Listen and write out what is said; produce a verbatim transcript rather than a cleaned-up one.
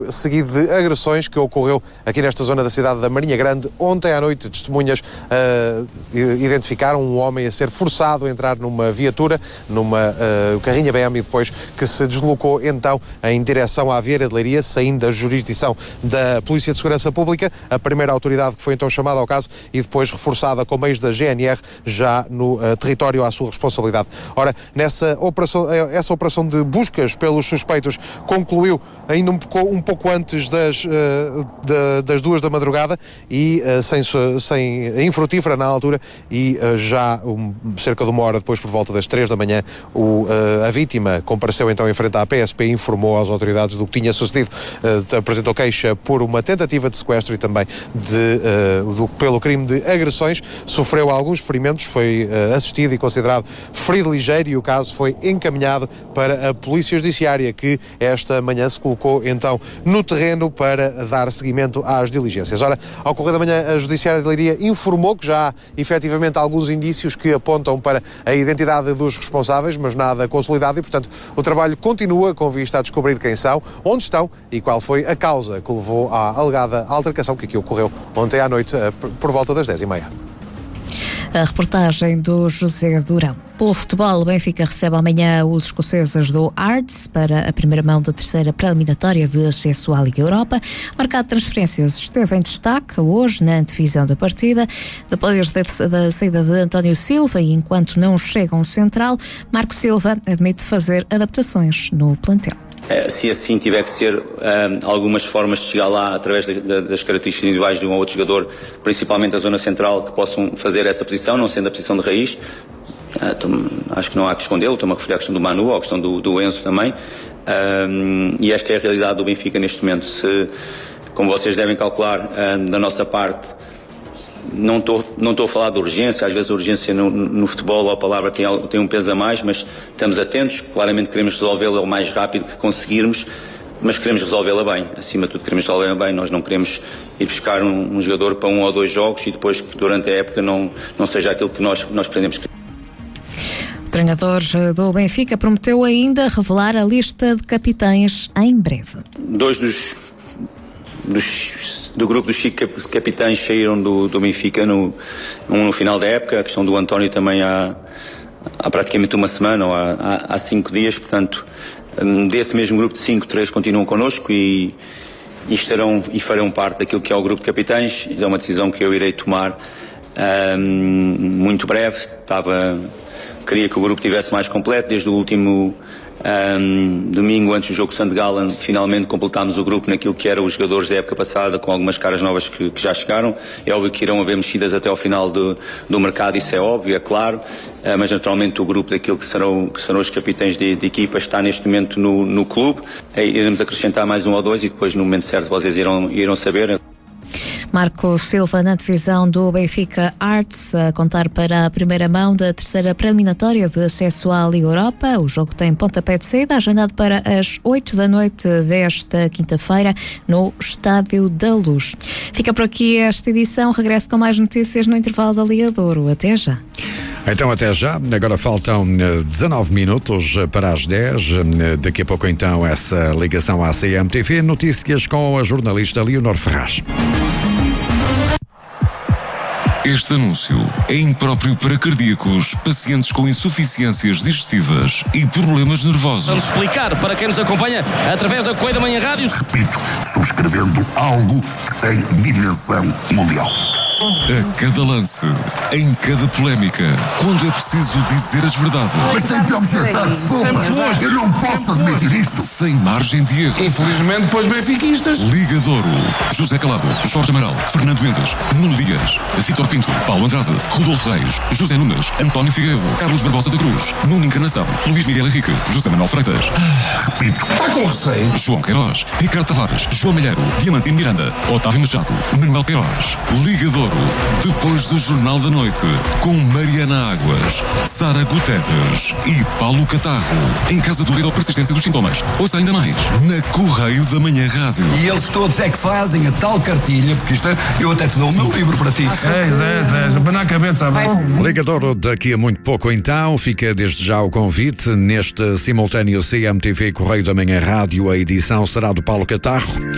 Seguido de agressões que ocorreu aqui nesta zona da cidade da Marinha Grande. Ontem à noite, testemunhas uh, identificaram um homem a ser forçado a entrar numa viatura, numa uh, carrinha B M, e depois que se deslocou então em direção à Vieira de Leiria, saindo da jurisdição da Polícia de Segurança Pública, a primeira autoridade que foi então chamada ao caso e depois reforçada com meios da G N R já no uh, território à sua responsabilidade. Ora, nessa operação, essa operação de buscas pelos suspeitos concluiu ainda um pouco, um pouco pouco antes das, uh, da, das duas da madrugada e uh, sem, sem infrutífera na altura e uh, já um, cerca de uma hora depois, por volta das três da manhã, o, uh, a vítima compareceu então em frente à P S P e informou às autoridades do que tinha sucedido. Uh, apresentou queixa por uma tentativa de sequestro e também de, uh, do, pelo crime de agressões. Sofreu alguns ferimentos, foi uh, assistido e considerado ferido ligeiro e o caso foi encaminhado para a Polícia Judiciária, que esta manhã se colocou então no terreno para dar seguimento às diligências. Ora, ao correr da manhã, a Judiciária de Leiria informou que já há efetivamente alguns indícios que apontam para a identidade dos responsáveis, mas nada consolidado e, portanto, o trabalho continua com vista a descobrir quem são, onde estão e qual foi a causa que levou à alegada altercação que aqui ocorreu ontem à noite, por volta das dez e meia. A reportagem do José Durão. Pelo futebol, o Benfica recebe amanhã os escoceses do Hearts para a primeira mão da terceira preliminatória de acesso à Liga Europa. O mercado de transferências esteve em destaque hoje na antevisão da partida. Depois da, da saída de António Silva e enquanto não chega um central, Marco Silva admite fazer adaptações no plantel. Se assim tiver que ser, um, algumas formas de chegar lá através de, de, das características individuais de um ou outro jogador, principalmente da zona central, que possam fazer essa posição, não sendo a posição de raiz. Uh, tô, acho que não há que escondê-lo. Estou-me a referir à questão do Manu, ou à questão do, do Enzo também. Um, e esta é a realidade do Benfica neste momento. Se, como vocês devem calcular, um, da nossa parte, não estou não estou a falar de urgência. Às vezes a urgência no, no futebol, a palavra tem, tem um peso a mais, mas estamos atentos. Claramente queremos resolvê-la o mais rápido que conseguirmos, mas queremos resolvê-la bem. Acima de tudo queremos resolvê-la bem. Nós não queremos ir buscar um, um jogador para um ou dois jogos e depois que durante a época não, não seja aquilo que nós, nós pretendemos. O treinador do Benfica prometeu ainda revelar a lista de capitães em breve. Dois dos, dos do grupo dos cinco capitães saíram do, do Benfica, no, um no final da época, a questão do António também há, há praticamente uma semana ou há, há, há cinco dias, portanto, desse mesmo grupo de cinco, três continuam connosco e, e estarão e farão parte daquilo que é o grupo de capitães. É uma decisão que eu irei tomar um, muito breve. Estava, queria que o grupo estivesse mais completo. Desde o último um, domingo, antes do jogo com o Sant Gallen, finalmente completámos o grupo naquilo que eram os jogadores da época passada, com algumas caras novas que, que já chegaram. É óbvio que irão haver mexidas até ao final do, do mercado, isso é óbvio, é claro, uh, mas naturalmente o grupo daquilo que serão, que serão os capitães de, de equipa está neste momento no, no clube. É, iremos acrescentar mais um ou dois e depois no momento certo vocês irão, irão saber. Marco Silva na divisão do Benfica Hearts, a contar para a primeira mão da terceira preliminatória de acesso à Liga Europa. O jogo tem pontapé de saída, agendado para as oito da noite desta quinta-feira no Estádio da Luz. Fica por aqui esta edição. Regresso com mais notícias no intervalo da Liga Douro. Até já. Então até já, agora faltam dezanove minutos para as dez, daqui a pouco então essa ligação à C M T V, notícias com a jornalista Leonor Ferraz. Este anúncio é impróprio para cardíacos, pacientes com insuficiências digestivas e problemas nervosos. Vamos explicar para quem nos acompanha através da Correia da Manhã Rádio. Repito, subscrevendo algo que tem dimensão mundial. A cada lance, em cada polémica, quando é preciso dizer as verdades. Mas tem que objetar, desculpa. Eu não posso admitir isto. Sem margem de erro. Infelizmente, pôs benfiquistas. Liga Douro. José Calado, Jorge Amaral, Fernando Mendes, Nuno Dias, Vítor Pinto, Paulo Andrade, Rodolfo Reis, José Nunes, António Figueiredo, Carlos Barbosa da Cruz, Nuno Encarnação, Luís Miguel Henrique, José Manuel Freitas. Ah, repito. Está com receio. João Queiroz, Ricardo Tavares, João Malheiro, Diamantino Miranda, Otávio Machado, Manuel Queiroz. Liga Douro. Depois do Jornal da Noite, com Mariana Águas, Sara Guterres e Paulo Catarro. Em caso de dúvida ou persistência dos sintomas, ouça ainda mais na Correio da Manhã Rádio. E eles todos é que fazem a tal cartilha, porque isto é, eu até te dou o meu livro para ti. É, é, é, para na cabeça. Liga Douro, daqui a muito pouco então, fica desde já o convite neste simultâneo C M T V Correio da Manhã Rádio. A edição será do Paulo Catarro.